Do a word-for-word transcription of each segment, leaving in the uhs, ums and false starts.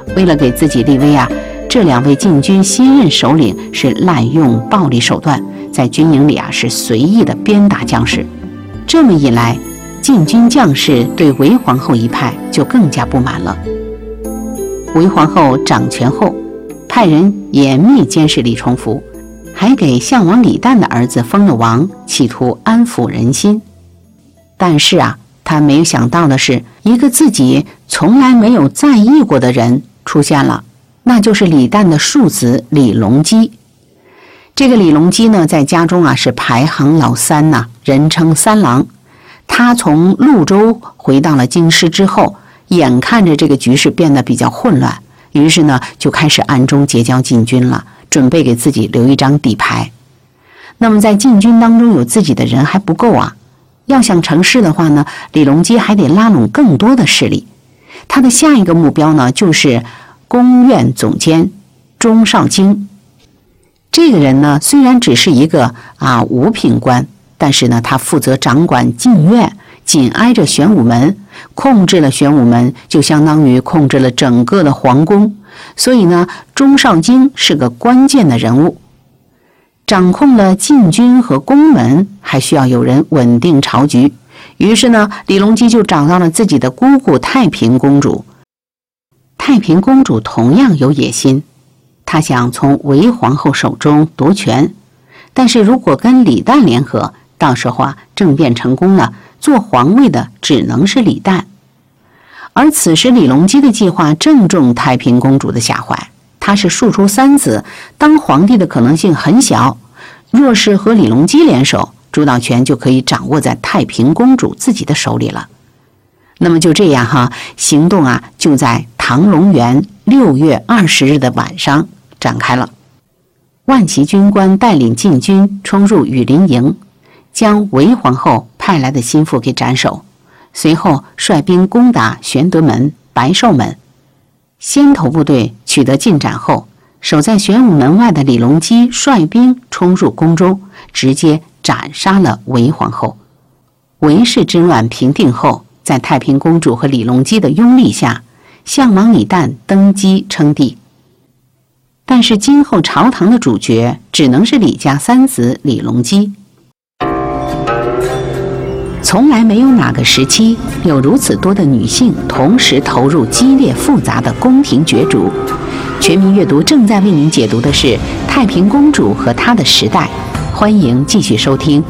为了给自己立威啊，这两位禁军新任首领是滥用暴力手段，在军营里啊是随意的鞭打将士。这么一来，禁军将士对韦皇后一派就更加不满了。韦皇后掌权后，派人严密监视李重福，还给相王李旦的儿子封了王，企图安抚人心。但是啊，他没有想到的是，一个自己从来没有在意过的人出现了，那就是李旦的庶子李隆基。这个李隆基呢，在家中啊是排行老三呐、啊，人称三郎。他从潞州回到了京师之后，眼看着这个局势变得比较混乱，于是呢就开始暗中结交禁军了，准备给自己留一张底牌。那么在禁军当中有自己的人还不够啊，要想成事的话呢，李隆基还得拉拢更多的势力。他的下一个目标呢，就是宫院总监钟绍京。这个人呢，虽然只是一个啊五品官，但是呢，他负责掌管禁院，紧挨着玄武门，控制了玄武门，就相当于控制了整个的皇宫。所以呢，钟绍京是个关键的人物。掌控了禁军和宫门，还需要有人稳定朝局。于是呢，李隆基就找到了自己的姑姑太平公主。太平公主同样有野心，她想从韦皇后手中夺权，但是如果跟李旦联合，到时候啊政变成功了，做皇位的只能是李旦。而此时李隆基的计划正中太平公主的下怀，他是庶出三子，当皇帝的可能性很小。若是和李隆基联手，主导权就可以掌握在太平公主自己的手里了。那么就这样哈，行动啊就在唐隆元六月二十日的晚上展开了。万骑军官带领禁军冲入羽林营，将韦皇后派来的心腹给斩首，随后率兵攻打玄德门、白寿门。先头部队取得进展后，守在玄武门外的李隆基率兵冲入宫中，直接斩杀了韦皇后。韦氏之乱平定后，在太平公主和李隆基的拥立下，相王李旦登基称帝。但是今后朝堂的主角只能是李家三子李隆基。从来没有哪个时期有如此多的女性同时投入激烈复杂的宫廷角逐。全民阅读正在为您解读的是太平公主和她的时代，欢迎继续收听。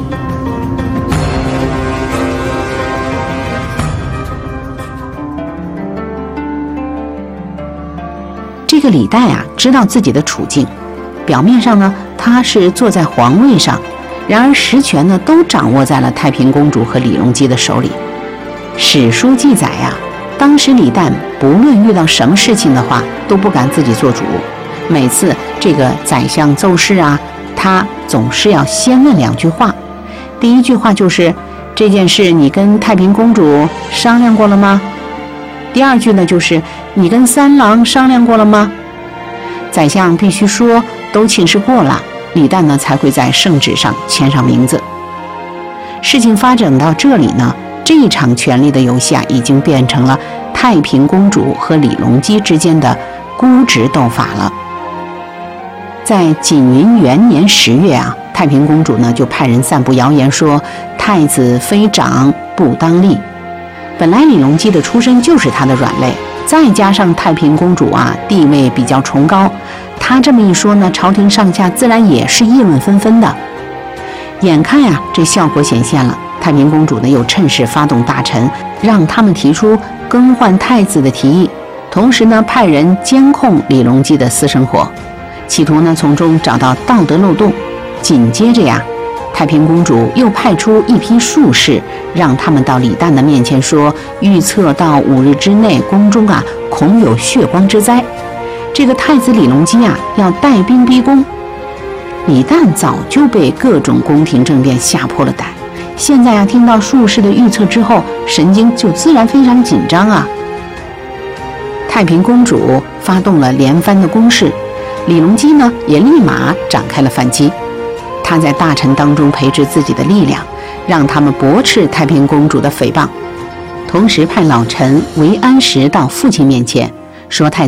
这个李旦啊，知道自己的处境，表面上呢，他是坐在皇位上，然而实权呢，都掌握在了太平公主和李隆基的手里。史书记载呀、啊，当时李旦不论遇到什么事情的话，都不敢自己做主。每次这个宰相奏事啊，他总是要先问两句话。第一句话就是这件事你跟太平公主商量过了吗？第二句呢，就是你跟三郎商量过了吗？宰相必须说都请示过了，李旦呢才会在圣旨上签上名字。事情发展到这里呢，这一场权力的游戏啊，已经变成了太平公主和李隆基之间的姑侄斗法了。在景云元年十月啊，太平公主呢就派人散布谣言说太子非长不当立。本来李隆基的出身就是他的软肋，再加上太平公主啊地位比较崇高，他这么一说呢，朝廷上下自然也是议论纷纷的。眼看呀、啊，这效果显现了，太平公主呢又趁势发动大臣，让他们提出更换太子的提议，同时呢派人监控李隆基的私生活，企图呢从中找到道德漏洞。紧接着呀，太平公主又派出一批术士，让他们到李旦的面前说，预测到五日之内宫中啊恐有血光之灾，这个太子李隆基啊要带兵逼宫。李旦早就被各种宫廷政变吓破了胆，现在啊听到术士的预测之后，神经就自然非常紧张啊。太平公主发动了连番的攻势，李隆基呢也立马展开了反击。他在大臣当中培植自己的力量，让他们驳斥太平公主的诽谤，同时派老臣韦安石到父亲面前说太